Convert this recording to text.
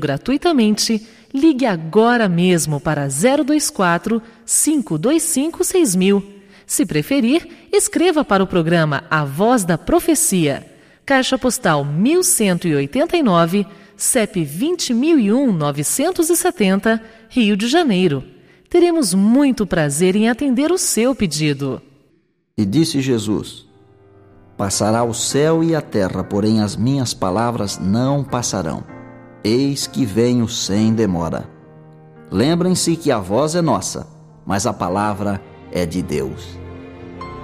gratuitamente, ligue agora mesmo para 024 525 6000. Se preferir, escreva para o programa A Voz da Profecia, Caixa Postal 1189, CEP 20001-970, Rio de Janeiro. Teremos muito prazer em atender o seu pedido. E disse Jesus: Passará o céu e a terra, porém as minhas palavras não passarão. Eis que venho sem demora. Lembrem-se que a voz é nossa, mas a palavra é de Deus.